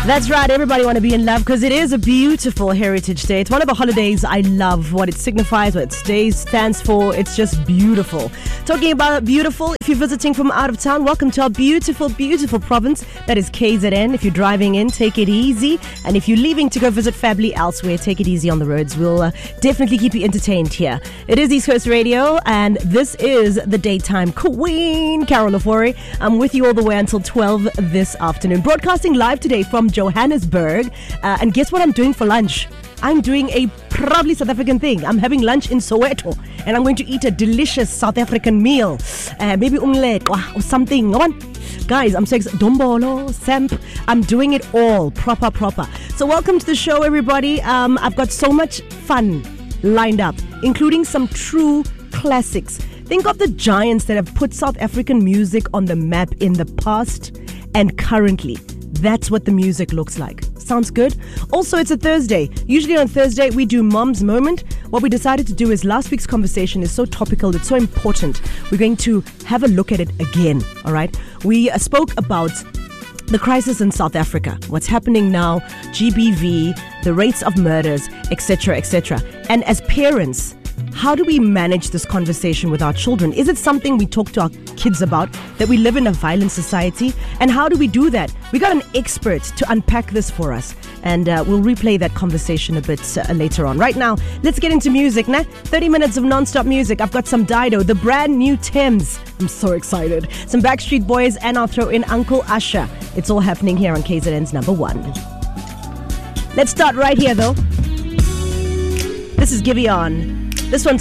That's right, everybody want to be in love because it is a beautiful Heritage Day. It's one of the holidays I love, what it signifies, what it stands for. It's just beautiful. Talking about beautiful, if you're visiting from out of town, welcome to our beautiful, beautiful province. That is KZN. If you're driving in, take it easy. And if you're leaving to go visit family elsewhere, take it easy on the roads. We'll definitely keep you entertained here. It is East Coast Radio, and this is the Daytime Queen, Carol Ofori. I'm with you all the way until 12 this afternoon. Broadcasting live today from Johannesburg. And guess what I'm doing for lunch? I'm doing a proudly South African thing. I'm having lunch in Soweto, and I'm going to eat a delicious South African meal. Maybe omelette or something. Come on. Guys, I'm saying dombolo, semp. I'm doing it all proper. So welcome to the show, everybody. I've got so much fun lined up, including some true classics. Think of the giants that have put South African music on the map in the past and currently. That's what the music looks like. Sounds good? Also, it's a Thursday. Usually on Thursday, we do Mom's Moment. What we decided to do is last week's conversation is so topical, it's so important. We're going to have a look at it again, all right? We spoke about the crisis in South Africa, what's happening now, GBV, the rates of murders, etc., etc. And as parents, how do we manage this conversation with our children? Is it something we talk to our kids about, that we live in a violent society? And how do we do that? We got an expert to unpack this for us. And we'll replay that conversation a bit later on. Right now, let's get into music. 30 minutes of non-stop music. I've got some Dido, the brand new Thames. I'm so excited. Some Backstreet Boys, and I'll throw in Uncle Usher. It's all happening here on KZN's number one. Let's start right here, though. This is Giveon. This one's